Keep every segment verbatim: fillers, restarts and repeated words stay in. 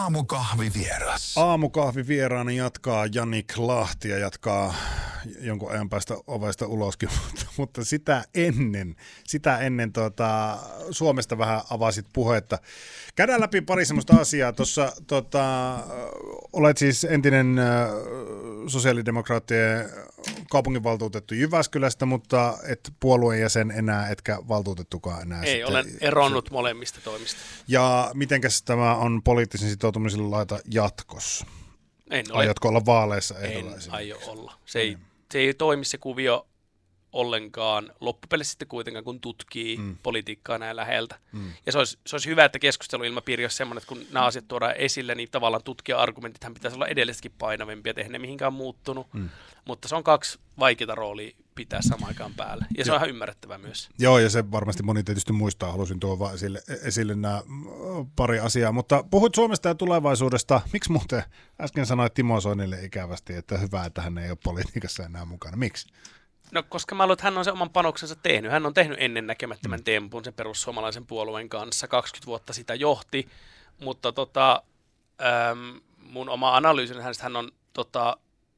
Aamukahvivieras. Aamukahvivieraani jatkaa Jannik Lahti ja jatkaa jonkun ajan päästä ovesta uloskin, mutta, mutta sitä ennen, sitä ennen tuota, Suomesta vähän avasit puhetta. Käydään läpi pari semmoista asiaa. Tuossa tota, olet siis entinen äh, sosiaalidemokraattien kaupunginvaltuutettu Jyväskylästä, mutta et puolueen jäsen enää, etkä valtuutettukaan enää. Ei, sitten. olen eronnut molemmista toimista. Ja mitenkäs tämä on poliittisen sitoutumisen laita jatkossa? En ole. Aiotko olla vaaleissa ehdolla? En aio olla. Se ei, se ei toimi se kuvio ollenkaan loppupeleissä sitten kuitenkaan, kun tutkii mm. politiikkaa näin läheltä. Mm. Ja se olisi, se olisi hyvä, että keskusteluilmapiiri olisi semmoinen, että kun nämä asiat tuodaan esille, niin tavallaan tutkija-argumentithan pitäisi olla edellistäkin painavempia, että eihän ne mihinkään muuttunut. Mm. Mutta se on kaksi vaikeaa roolia pitää samaan aikaan päällä. Ja se on ihan ymmärrettävää myös. Joo, ja se varmasti moni tietysti muistaa. Halusin tuoda vaan esille, esille nämä pari asiaa. Mutta puhuit Suomesta ja tulevaisuudesta. Miksi muuten äsken sanoit Timo Soinille ikävästi, että hyvä, että hän ei ole politiikassa enää mukana? Miksi? No, koska mä luulen, että hän on sen oman panoksensa tehnyt. Hän on tehnyt ennennäkemättömän tempun sen perussuomalaisen puolueen kanssa. kaksikymmentä vuotta sitä johti, mutta tota, äm, mun oma analyysin, hän on tota,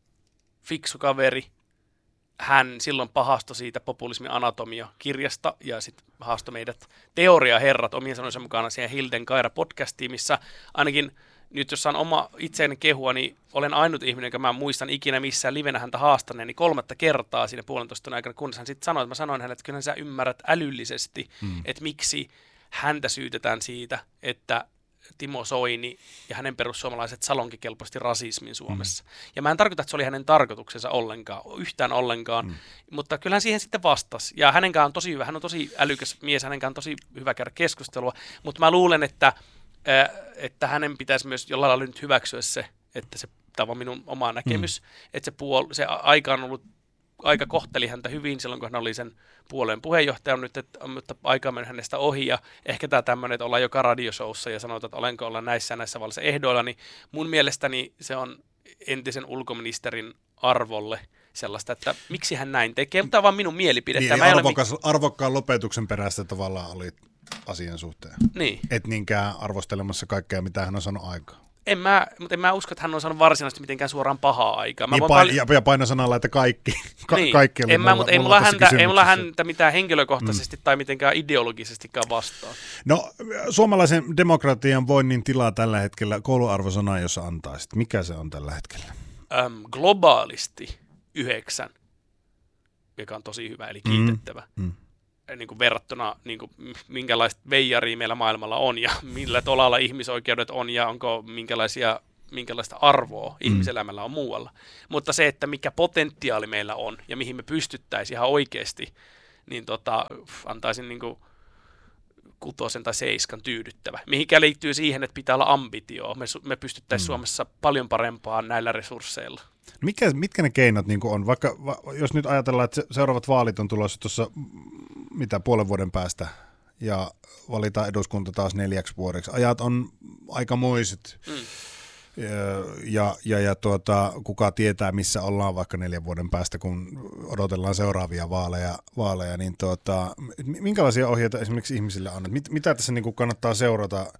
fiksu kaveri. Hän silloin pahastoi siitä populismin anatomia-kirjasta ja sitten haastoi meidät teoriaherrat omien sanojensa mukana siihen Hilden Kaira-podcastiin, missä ainakin nyt jos saan oma itseäni kehua, niin olen ainut ihminen, joka mä muistan ikinä missään livenä häntä haastaneen, niin kolmatta kertaa siinä puolentoista tunnin aikana, kun hän sitten sanoi, että mä sanoin hänelle, että kyllä sä ymmärrät älyllisesti, mm. että miksi häntä syytetään siitä, että Timo Soini ja hänen perussuomalaiset salonkikelpoisesti rasismin Suomessa. Mm. Ja mä en tarkoita, että se oli hänen tarkoituksensa ollenkaan, yhtään ollenkaan, mm. mutta kyllähän siihen sitten vastasi. Ja hänenkään on tosi hyvä, hän on tosi älykäs mies, hänenkään on tosi hyvä käydä keskustelua, mutta mä luulen, että että hänen pitäisi myös jollain lailla nyt hyväksyä se, että se, tämä on minun oma näkemys, mm. että se, puol- se aika on ollut, aika kohteli häntä hyvin silloin, kun hän oli sen puolueen puheenjohtaja, on nyt, että, mutta aika on mennyt hänestä ohi, ja ehkä tämä tämmöinen, että ollaan joka radioshowssa ja sanotaan, että olenko olla näissä ja näissä vaaleissa ehdoilla, niin mun mielestäni se on entisen ulkoministerin arvolle sellaista, että miksi hän näin tekee, mutta tämä on vaan minun mielipide. Niin, arvokas, mit- arvokkaan lopetuksen perästä tavallaan oli asian suhteen. Niin. Et niinkään arvostelemassa kaikkea, mitä hän on saanut aikaa. En mä, mutta en mä usko, että hän on saanut varsinaisesti mitenkään suoraan pahaa aikaa. Mä niin pain- pal- ja, ja painosanalla, että kaikki. Ka- niin. kaikki oli en mulla, mä, mutta ei mulla, mulla, häntä, ei mulla kysymyksessä. häntä mitään henkilökohtaisesti mm. tai mitenkään ideologisestikaan vastaan. No, suomalaisen demokratian voinnin tilaa tällä hetkellä, kouluarvosana, jos antaisit. Mikä se on tällä hetkellä? Öm, globaalisti yhdeksän, mikä on tosi hyvä, eli kiitettävä. Mm. Mm. Niin kuin verrattuna, niin kuin, minkälaista veijaria meillä maailmalla on ja millä tolalla ihmisoikeudet on ja onko minkälaisia, minkälaista arvoa mm. ihmiselämällä on muualla. Mutta se, että mikä potentiaali meillä on ja mihin me pystyttäisiin ihan oikeasti, niin tota, antaisin niin kuin kutosen tai seiskan tyydyttävä. Mihinkä liittyy siihen, että pitää olla ambitioa. Me, me pystyttäisiin mm. Suomessa paljon parempaan näillä resursseilla. Mikä, mitkä ne keinot niin on? Vaikka va, jos nyt ajatellaan, että seuraavat vaalit on tulossa tuossa mitä puolen vuoden päästä ja valitaan eduskunta taas neljäksi vuodeksi. Ajat on aikamoiset mm. ja, ja, ja, ja tuota, kuka tietää, missä ollaan vaikka neljän vuoden päästä, kun odotellaan seuraavia vaaleja, vaaleja niin tuota, minkälaisia ohjeita esimerkiksi ihmisille on? Mit, mitä tässä niin kuin kannattaa seurata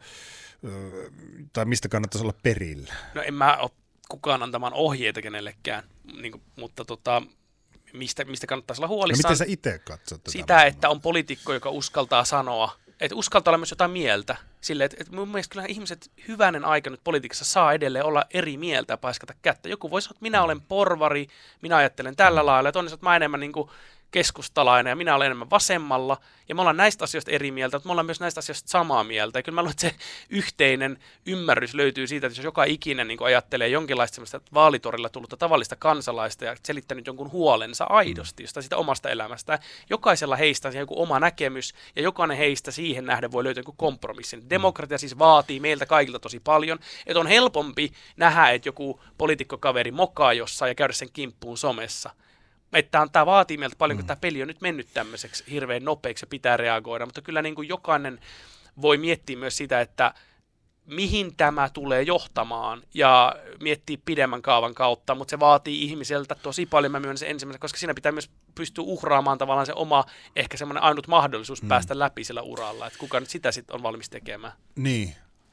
tai mistä kannattaisi olla perillä? No en mä ole kukaan antamaan ohjeita kenellekään, niin kuin, mutta tota, mistä, mistä kannattaisi olla huolissaan. No miten sä itse katsot tätä? Sitä, että on poliitikko, joka uskaltaa sanoa, että uskaltaa olla myös jotain mieltä. Sille, että, että mun mielestä kyllä ihmiset hyvänen aika nyt politiikassa saa edelleen olla eri mieltä ja paiskata kättä. Joku voi sanoa, että minä olen porvari, minä ajattelen tällä lailla, ja toinen sanoo, että mä enemmän niin kuin keskustalainen ja minä olen enemmän vasemmalla, ja me ollaan näistä asioista eri mieltä, mutta me ollaan myös näistä asioista samaa mieltä. Ja kyllä mä luulen, että se yhteinen ymmärrys löytyy siitä, että jos joka ikinen niin ajattelee jonkinlaista semmoista vaalitorilla tullutta tavallista kansalaista ja selittänyt jonkun huolensa aidosti jostain sitä omasta elämästä, jokaisella heistä on joku oma näkemys, ja jokainen heistä siihen nähden voi löytää joku kompromissin. Demokratia siis vaatii meiltä kaikilta tosi paljon, että on helpompi nähdä, että joku poliitikkokaveri mokaa jossain ja käydä sen kimppuun somessa. Että tämä vaatii meiltä paljon, kun mm. tämä peli on nyt mennyt tämmöiseksi hirveän nopeaksi ja pitää reagoida, mutta kyllä niin kuin jokainen voi miettiä myös sitä, että mihin tämä tulee johtamaan ja miettiä pidemmän kaavan kautta, mutta se vaatii ihmiseltä tosi paljon, mä myönnän sen ensimmäisenä, koska siinä pitää myös pystyä uhraamaan tavallaan se oma, ehkä semmoinen ainut mahdollisuus mm. päästä läpi sillä uralla, että kuka nyt sitä sitten on valmis tekemään. Niin.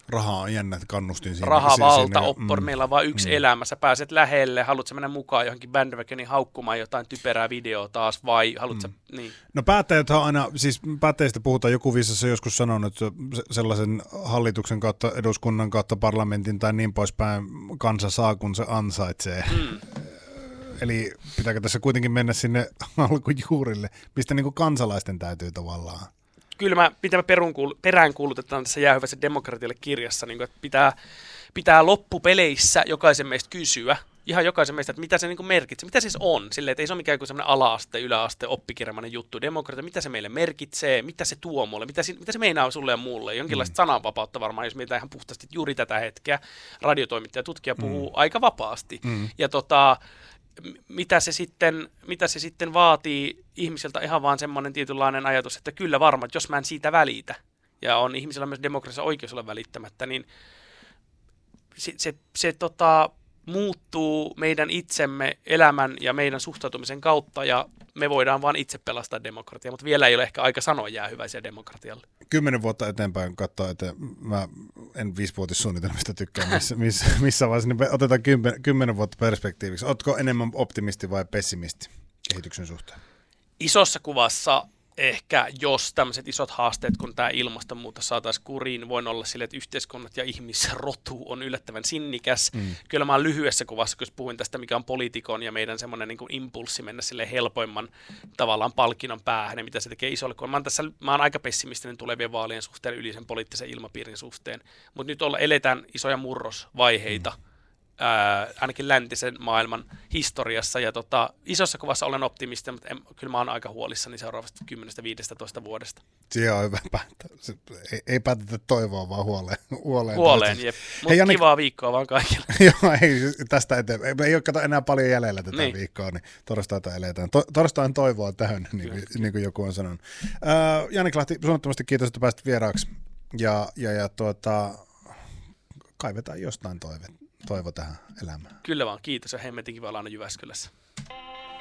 Raha on jännä kannustin siinä. Raha, siinä, valta, siinä, oppor, mm, meillä on vain yksi mm. elämä. Sä pääset lähelle, haluatko mennä mukaan johonkin bandwagonin haukkumaan jotain typerää videoa taas, vai haluatko mm. niin? No päättäjät on aina, siis päättäjistä puhutaan, joku viisassa joskus sanonut, että sellaisen hallituksen kautta, eduskunnan kautta, parlamentin tai niin poispäin kansa saa, kun se ansaitsee. Mm. Eli pitääkö tässä kuitenkin mennä sinne alkujuurille, mistä niin kuin kansalaisten täytyy tavallaan. Kyllä mä, mitä me peräänkuulutetaan tässä Jäähyväisen demokratialle kirjassa, niin kuin, että pitää, pitää loppupeleissä jokaisen meistä kysyä, ihan jokaisen meistä, että mitä se niin kuin merkitsee, mitä siis on, silleen, että ei se ole mikään joku sellainen ala-aste, yläaste, oppikirjamainen juttu, demokratia, mitä se meille merkitsee, mitä se tuo mulle, mitä, si, mitä se meinaa sulle ja mulle, jonkinlaista mm. sananvapautta varmaan, jos mietitään ihan puhtaasti, että juuri tätä hetkeä radiotoimittaja ja tutkija puhuu mm. aika vapaasti, mm. ja tota, mitä se sitten, mitä se sitten vaatii ihmisiltä ihan vaan semmoinen tietynlainen ajatus, että kyllä varmaan, että jos mä en siitä välitä, ja on ihmisillä myös demokratiassa oikeus olla välittämättä, niin se, se, se tota, muuttuu meidän itsemme elämän ja meidän suhtautumisen kautta, ja me voidaan vaan itse pelastaa demokratiaa, mutta vielä ei ole ehkä aika sanoa Jäähyväisiä demokratialle. Kymmenen vuotta eteenpäin katsoa, että mä en viisivuotissuunnitelmista tykkää, missä, missä, missä vaiheessa, niin otetaan kymmen, kymmenen vuotta perspektiiviksi. Ootko enemmän optimisti vai pessimisti kehityksen suhteen? Isossa kuvassa ehkä, jos tämmöiset isot haasteet, kun tämä ilmastonmuutos saataisiin kuriin, voin olla sille, että yhteiskunnat ja ihmisrotu on yllättävän sinnikäs. Mm. Kyllä mä oon lyhyessä kuvassa, kun puhuin tästä, mikä on poliitikon ja meidän semmoinen niin kuin impulssi mennä sille helpoimman tavallaan palkinnon päähän, ja mitä se tekee isolle kuvaan. Mä oon tässä, mä oon aika pessimistinen tulevien vaalien suhteen, yli sen poliittisen ilmapiirin suhteen, mutta nyt olla, eletään isoja murrosvaiheita. Mm. Ää, ainakin läntisen maailman historiassa, ja tota, isossa kuvassa olen optimisti, mutta en, kyllä mä oon aika huolissani seuraavasta kymmenestä viidestätoista vuodesta. Siihen on hyvä päättää. Ei, ei päätetä toivoa, vaan huoleen. Huoleen, huoleen jep. Mutta Janne... kivaa viikkoa vaan kaikille. Joo, ei tästä eteenpäin. Ei ole kato enää paljon jäljellä tätä niin. viikkoa, niin torstaita eletään. To, torstain toivoa tähän, niin kuin, niin kuin joku on sanonut. Äh, Jannik Lahti, suunnattomasti kiitos, että pääsit vieraaksi. Ja, ja, ja tuota, kaivetaan jostain toive, toivo tähän elämään. Kyllä vaan, kiitos, ja hemmetin kiva olla aina Jyväskylässä.